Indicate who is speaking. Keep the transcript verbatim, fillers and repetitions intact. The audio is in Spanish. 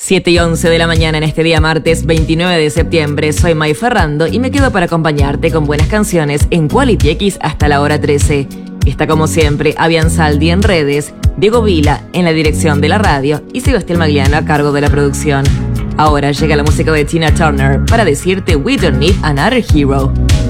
Speaker 1: siete y once de la mañana en este día martes veintinueve de septiembre. Soy May Ferrando y me quedo para acompañarte con buenas canciones en Quality X hasta la hora trece. Está como siempre Avian Saldi en redes, Diego Vila en la dirección de la radio y Sebastián Magliano a cargo de la producción. Ahora llega la música de Tina Turner para decirte We Don't Need Another Hero.